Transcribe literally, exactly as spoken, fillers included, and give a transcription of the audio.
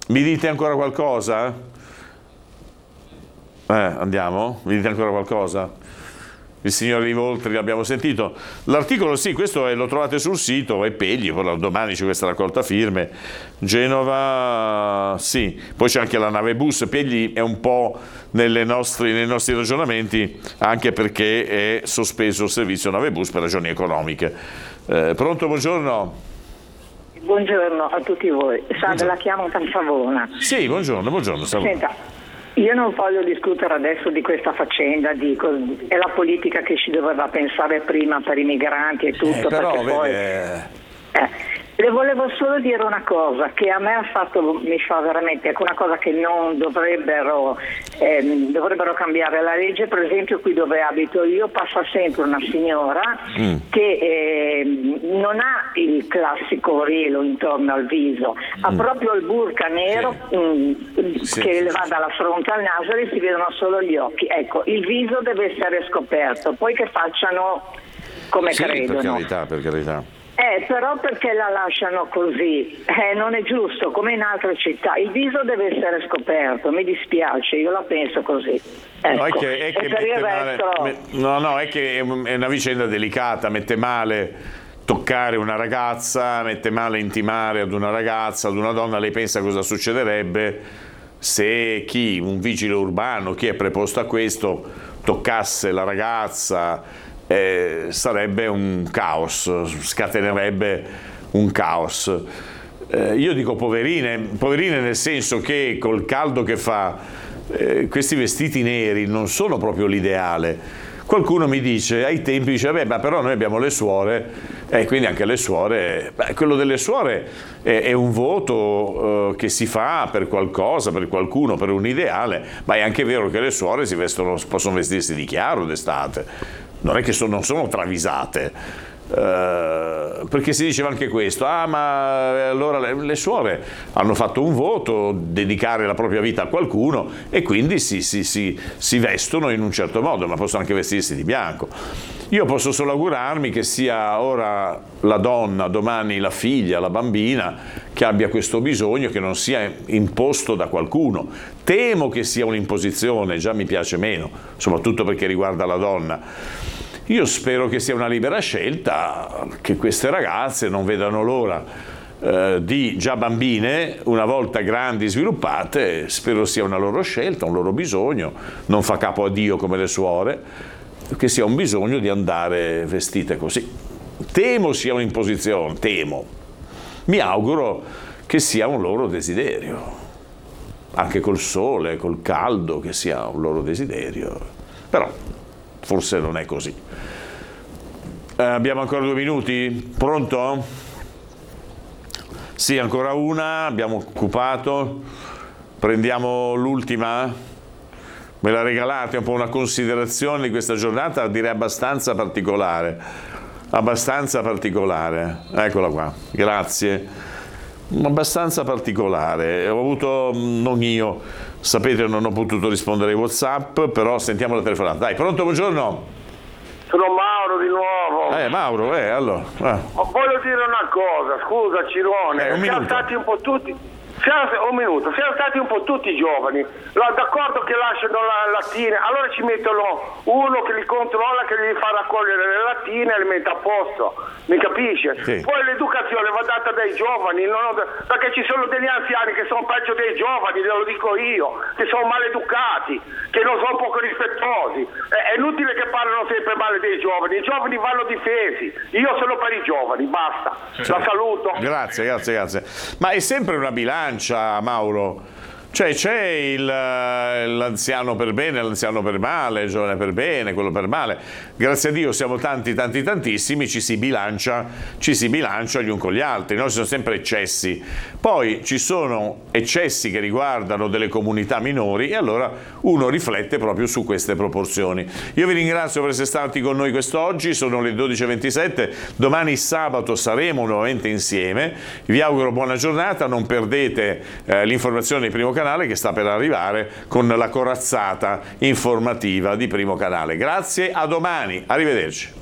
Mi dite ancora qualcosa? Eh, andiamo? Mi dite ancora qualcosa? Il signore di Voltri l'abbiamo sentito. L'articolo, sì, questo è, lo trovate sul sito, è Pegli, poi domani c'è questa raccolta firme. Genova, sì. Poi c'è anche la nave bus. Pegli è un po' nelle nostri, nei nostri ragionamenti, anche perché è sospeso il servizio nave bus per ragioni economiche. Eh, pronto, buongiorno. Buongiorno a tutti voi. Salve, la chiamo per Savona. Sì, buongiorno, buongiorno. Savona. Senta, io non voglio discutere adesso di questa faccenda, dico, è la politica che ci doveva pensare prima per i migranti e tutto, eh, però, perché vede... poi... Eh, le volevo solo dire una cosa che a me ha fatto, mi fa veramente, ecco, una cosa che non dovrebbero, ehm, dovrebbero cambiare la legge. Per esempio qui dove abito io passa sempre una signora mm. che eh, non ha il classico velo intorno al viso, mm. ha proprio il burka nero sì. mh, sì, che sì, le va sì. dalla fronte al naso e si vedono solo gli occhi. Ecco, il viso deve essere scoperto, poi che facciano come sì, credono. Per carità, per carità. Eh, però perché la lasciano così? Eh, non è giusto, come in altre città. Il viso deve essere scoperto, mi dispiace, io la penso così. Ecco. No, è che, è che per il male, resto... me, no, no, è che è una vicenda delicata, mette male toccare una ragazza, mette male intimare ad una ragazza, ad una donna. Lei pensa cosa succederebbe se chi, un vigile urbano, chi è preposto a questo, toccasse la ragazza. Eh, sarebbe un caos, scatenerebbe un caos. Eh, io dico poverine, poverine nel senso che col caldo che fa eh, questi vestiti neri non sono proprio l'ideale. Qualcuno mi dice, ai tempi dice, beh, ma però noi abbiamo le suore, e eh, quindi anche le suore, beh, quello delle suore è, è un voto eh, che si fa per qualcosa, per qualcuno, per un ideale, ma è anche vero che le suore si vestono, possono vestirsi di chiaro d'estate. Non è che sono, non sono travisate, eh, perché si diceva anche questo, ah ma allora le, le suore hanno fatto un voto, dedicare la propria vita a qualcuno e quindi si, si, si, si vestono in un certo modo, ma possono anche vestirsi di bianco. Io posso solo augurarmi che sia ora la donna, domani la figlia, la bambina, che abbia questo bisogno, che non sia imposto da qualcuno. Temo che sia un'imposizione, già mi piace meno, soprattutto perché riguarda la donna. Io spero che sia una libera scelta, che queste ragazze non vedano l'ora eh, di, già bambine, una volta grandi, sviluppate, spero sia una loro scelta, un loro bisogno, non fa capo a Dio come le suore, che sia un bisogno di andare vestite così. Temo sia un'imposizione, temo. Mi auguro che sia un loro desiderio, anche col sole, col caldo, che sia un loro desiderio, però forse non è così. Eh, abbiamo ancora due minuti? Pronto? Sì, ancora una, abbiamo occupato. Prendiamo l'ultima? Me la regalate, un po' una considerazione di questa giornata, direi abbastanza particolare. Abbastanza particolare. Eccola qua, grazie. Abbastanza particolare. Ho avuto, non io, sapete, non ho potuto rispondere ai WhatsApp, però sentiamo la telefonata. Dai, pronto, buongiorno. Sono Mauro di nuovo. Eh, Mauro, eh, allora. Eh. Voglio dire una cosa, scusa Cirone, eh, un siamo minuto. stati un po' tutti... Siamo, un minuto, siamo stati un po' tutti giovani, d'accordo che lasciano la lattine, allora ci mettono uno che li controlla, che li fa raccogliere le lattine e le mette a posto, mi capisce? Sì. Poi l'educazione va data dai giovani, non ho, perché ci sono degli anziani che sono peggio dei giovani, ve lo dico io, che sono maleducati, che non sono poco rispettosi. È, è inutile che parlano sempre male dei giovani, i giovani vanno difesi, io sono per i giovani, basta. Sì. La saluto. Grazie, grazie, grazie. Ma è sempre una bilancia, Mauro. Cioè c'è il, l'anziano per bene, l'anziano per male, il giovane per bene, quello per male. Grazie a Dio siamo tanti, tanti, tantissimi, ci si bilancia, ci si bilancia gli uni con gli altri, no? Ci sono sempre eccessi. Poi ci sono eccessi che riguardano delle comunità minori e allora uno riflette proprio su queste proporzioni. Io vi ringrazio per essere stati con noi quest'oggi, sono le dodici e ventisette, domani sabato saremo nuovamente insieme. Vi auguro buona giornata, non perdete eh, l'informazione di Primo Canale che sta per arrivare con la corazzata informativa di Primo Canale. Grazie, a domani, arrivederci.